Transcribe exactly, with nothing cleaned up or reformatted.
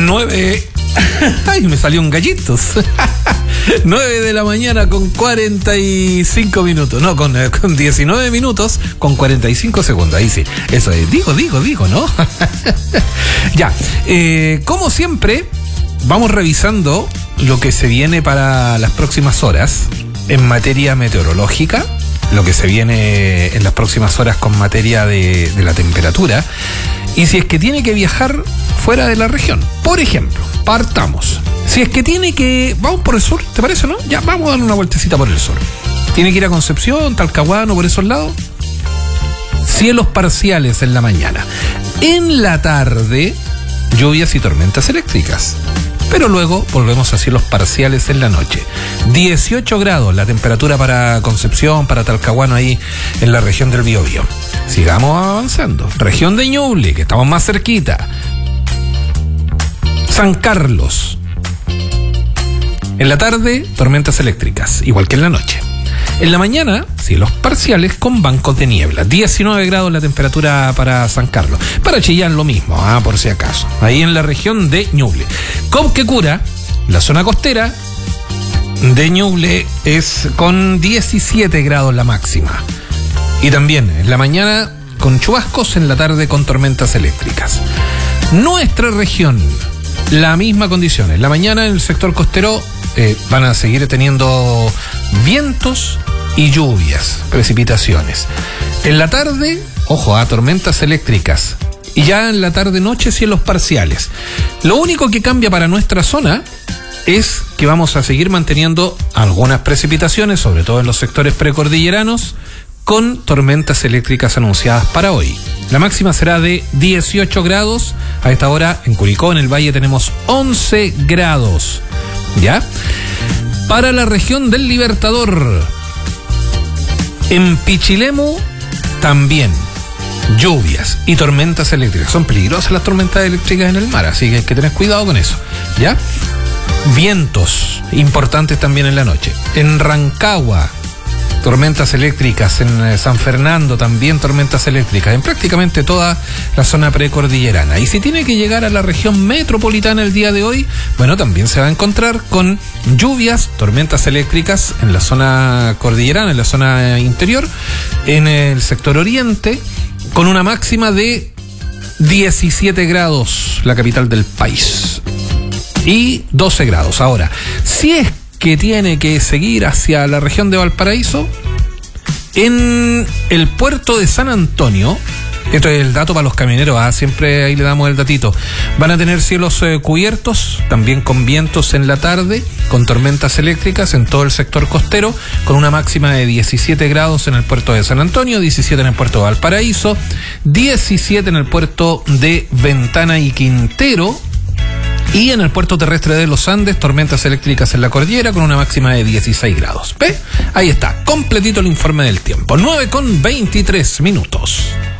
nueve. Ay, me salió un gallitos. nueve de la mañana con cuarenta y cinco minutos. No, con, con diecinueve minutos con cuarenta y cinco segundos. Ahí sí. Eso es. Digo, digo, digo, ¿no? Ya. Eh, como siempre, vamos revisando lo que se viene para las próximas horas en materia meteorológica. Lo que se viene en las próximas horas con materia de, de la temperatura. Y si es que tiene que viajar fuera de la región. Por ejemplo, partamos. Si es que tiene que... Vamos por el sur, ¿te parece, no? Ya, vamos a darle una vueltecita por el sur. Tiene que ir a Concepción, Talcahuano, por esos lados. Cielos parciales en la mañana. En la tarde, lluvias y tormentas eléctricas. Pero luego volvemos a cielos parciales en la noche. dieciocho grados la temperatura para Concepción, para Talcahuano, ahí en la región del Biobío. Sigamos avanzando. Región de Ñuble, que estamos más cerquita. San Carlos. En la tarde, tormentas eléctricas, igual que en la noche. En la mañana, cielos parciales con bancos de niebla. diecinueve grados la temperatura para San Carlos. Para Chillán lo mismo, ah, por si acaso. Ahí en la región de Ñuble. Cauquecura, la zona costera de Ñuble, es con diecisiete grados la máxima. Y también en la mañana con chubascos, en la tarde con tormentas eléctricas. Nuestra región, la misma condición. En la mañana en el sector costero eh, van a seguir teniendo vientos y lluvias, precipitaciones. En la tarde, ojo, a tormentas eléctricas. Y ya en la tarde-noche, cielos parciales. Lo único que cambia para nuestra zona es que vamos a seguir manteniendo algunas precipitaciones, sobre todo en los sectores precordilleranos, con tormentas eléctricas anunciadas para hoy. La máxima será de dieciocho grados. A esta hora en Curicó, en el Valle, tenemos once grados. ¿Ya? Para la región del Libertador, en Pichilemu también lluvias y tormentas eléctricas. Son peligrosas las tormentas eléctricas en el mar, así que hay que tener cuidado con eso. ¿Ya? Vientos importantes también en la noche. En Rancagua, tormentas eléctricas. En San Fernando también tormentas eléctricas. En prácticamente toda la zona precordillerana. Y si tiene que llegar a la región metropolitana el día de hoy, bueno, también se va a encontrar con lluvias, tormentas eléctricas en la zona cordillerana, en la zona interior, en el sector oriente, con una máxima de diecisiete grados, la capital del país, y doce grados. Ahora, si es que tiene que seguir hacia la región de Valparaíso, en el puerto de San Antonio, esto es el dato para los camioneros, ¿ah? Siempre ahí le damos el datito, van a tener cielos eh, cubiertos, también con vientos en la tarde, con tormentas eléctricas en todo el sector costero, con una máxima de diecisiete grados en el puerto de San Antonio, diecisiete en el puerto de Valparaíso, diecisiete en el puerto de Ventana y Quintero. Y en el puerto terrestre de los Andes, tormentas eléctricas en la cordillera con una máxima de dieciséis grados. ¿Ve? Ahí está, completito el informe del tiempo. nueve con veintitrés minutos.